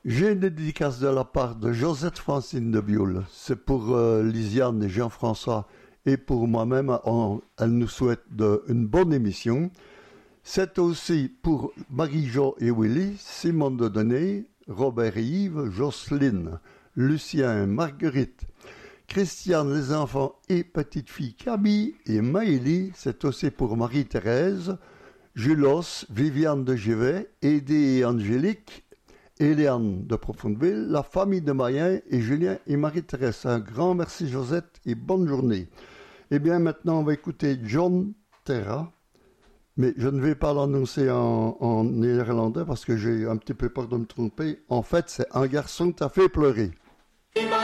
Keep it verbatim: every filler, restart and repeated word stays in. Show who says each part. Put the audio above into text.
Speaker 1: J'ai une dédicace de la part de Josette Francine de Bioul. C'est pour euh, Lisiane et Jean-François et pour moi-même. On, elle nous souhaite de, une bonne émission. C'est aussi pour Marie-Jo et Willy, Simon de Denay, Robert et Yves, Jocelyne, Lucien et Marguerite, Christiane, les enfants et petite fille Camille et Maëlie. C'est aussi pour Marie-Thérèse, Julos, Viviane de Givet, Édé et Angélique, Eliane de Profondeville, la famille de Mayen et Julien et Marie-Thérèse. Un grand merci Josette et bonne journée. Eh bien maintenant on va écouter John Terra, mais je ne vais pas l'annoncer en, en néerlandais parce que j'ai un petit peu peur de me tromper. En fait c'est Un garçon t'a fait pleurer.